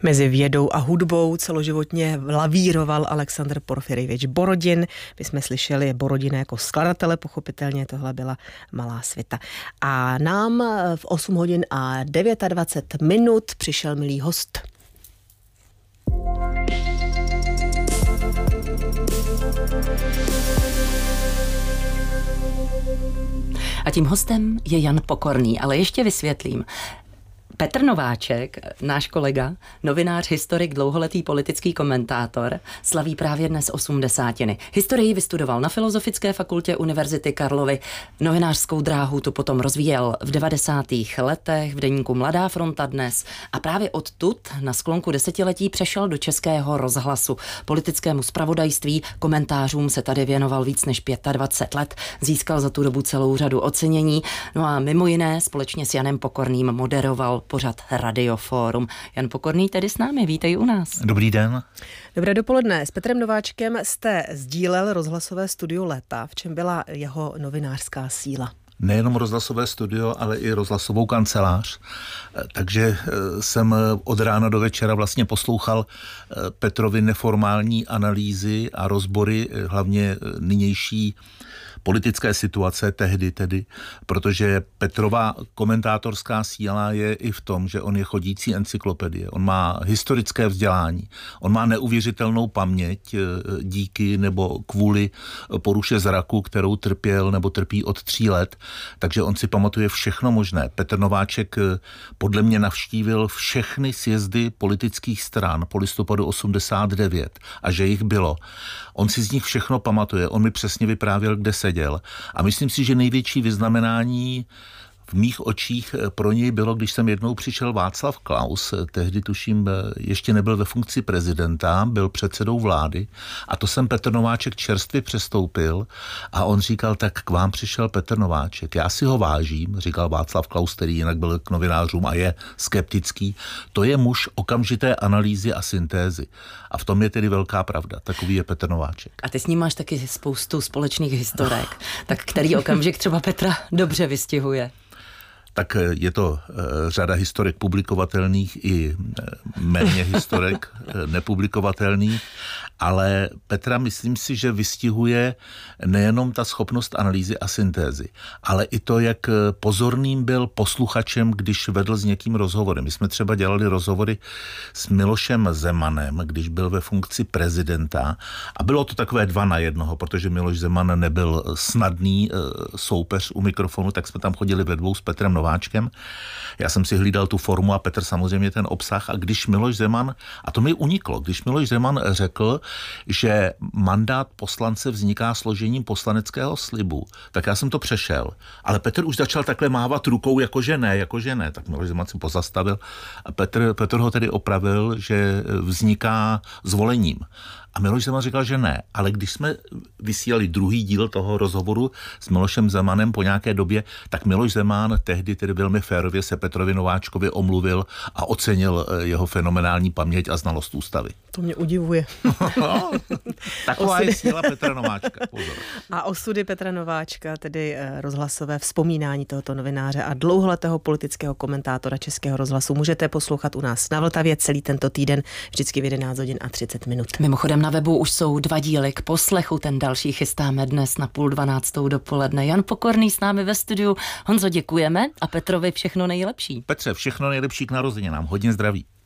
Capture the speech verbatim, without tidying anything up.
Mezi vědou a hudbou celoživotně lavíroval Alexandr Porfirjevič Borodin. My jsme slyšeli Borodina jako skladatele, pochopitelně tohle byla malá svita. A nám v osm hodin a dvacet devět minut přišel milý host. A tím hostem je Jan Pokorný, ale ještě vysvětlím. Petr Nováček, náš kolega, novinář, historik, dlouholetý politický komentátor, slaví právě dnes osmdesátiny. Historii vystudoval na Filozofické fakultě Univerzity Karlovy. Novinářskou dráhu tu potom rozvíjel v devadesátých letech v deníku Mladá fronta Dnes a právě odtud na sklonku desetiletí přešel do Českého rozhlasu. Politickému zpravodajství, komentářům se tady věnoval víc než dvacet pět let, získal za tu dobu celou řadu ocenění, no a mimo jiné společně s Janem Pokorným moderoval pořad Radioforum. Jan Pokorný tedy s námi, vítej u nás. Dobrý den. Dobré dopoledne. S Petrem Nováčkem jste sdílel rozhlasové studio léta. V čem byla jeho novinářská síla? Nejenom rozhlasové studio, ale i rozhlasovou kancelář. Takže jsem od rána do večera vlastně poslouchal Petrovy neformální analýzy a rozbory, hlavně nynější politické situace tehdy tedy, protože Petrova komentátorská síla je i v tom, že on je chodící encyklopedie, on má historické vzdělání, on má neuvěřitelnou paměť díky nebo kvůli poruše zraku, kterou trpěl nebo trpí od tří let, takže on si pamatuje všechno možné. Petr Nováček podle mě navštívil všechny sjezdy politických stran po listopadu osmdesát devět a že jich bylo. On si z nich všechno pamatuje, on mi přesně vyprávěl, kde seděl. A myslím si, že největší vyznamenání v mých očích pro něj bylo, když jsem jednou přišel Václav Klaus, tehdy tuším ještě nebyl ve funkci prezidenta, byl předsedou vlády a to jsem Petr Nováček čerstvě přestoupil a on říkal, tak k vám přišel Petr Nováček, já si ho vážím, říkal Václav Klaus, který jinak byl k novinářům a je skeptický, to je muž okamžité analýzy a syntézy a v tom je tedy velká pravda, takový je Petr Nováček. A ty s ním máš taky spoustu společných historek, tak který okamžik třeba Petra dobře vystihuje? Tak je to řada historek publikovatelných i méně historek nepublikovatelných, ale Petra myslím si, že vystihuje nejenom ta schopnost analýzy a syntézy, ale i to, jak pozorným byl posluchačem, když vedl s někým rozhovory. My jsme třeba dělali rozhovory s Milošem Zemanem, když byl ve funkci prezidenta a bylo to takové dva na jednoho, protože Miloš Zeman nebyl snadný soupeř u mikrofonu, tak jsme tam chodili ve dvou s Petrem Nováčkem. Já jsem si hlídal tu formu a Petr samozřejmě ten obsah a když Miloš Zeman, a to mi uniklo, když Miloš Zeman řekl, že mandát poslance vzniká složením poslaneckého slibu, tak já jsem to přešel. Ale Petr už začal takhle mávat rukou, jakože ne, jakože ne. Tak Miloš Zeman si pozastavil a Petr, Petr ho tedy opravil, že vzniká zvolením. A Miloš Zeman říkal, že ne. Ale když jsme vysílali druhý díl toho rozhovoru s Milošem Zemanem po nějaké době, tak Miloš Zeman tehdy tedy velmi férově se Petrovi Nováčkovi omluvil a ocenil jeho fenomenální paměť a znalost ústavy. To mě udivuje. No, taková osudy. Je síla Petra Nováčka. Pozor. A osudy Petra Nováčka, tedy rozhlasové vzpomínání tohoto novináře a dlouholetého politického komentátora Českého rozhlasu, můžete poslouchat u nás na Vltavě celý tento týden, vždycky v jedenáct hodin a třicet minut. Mimochodem na webu už jsou dva díly k poslechu, ten další chystáme dnes na půl dvanáctou dopoledne. Jan Pokorný s námi ve studiu. Honzo, děkujeme a Petrovi všechno nejlepší. Petře, všechno nejlepší k narozeninám. Hodně zdraví.